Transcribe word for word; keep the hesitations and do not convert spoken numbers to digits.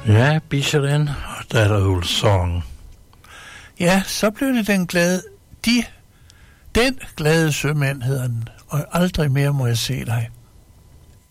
Ja, Bicheren og That Old Song. Ja, så blev det den glade, de, den glade sømand hedder den, og aldrig mere må jeg se dig.